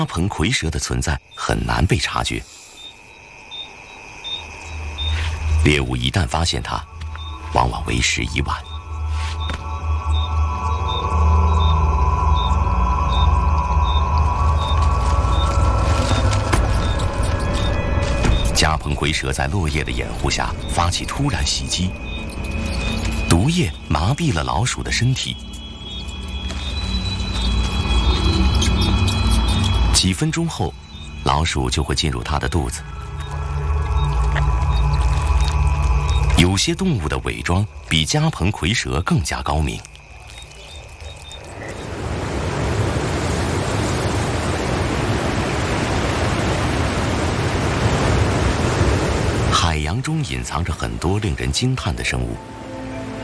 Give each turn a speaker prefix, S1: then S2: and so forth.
S1: 鹏蝰蛇的存在很难被察觉。猎物一旦发现它，往往为时已晚。加蓬蝰蛇在落叶的掩护下发起突然袭击，毒液麻痹了老鼠的身体。几分钟后，老鼠就会进入它的肚子。有些动物的伪装比加蓬蝰蛇更加高明。海洋中隐藏着很多令人惊叹的生物。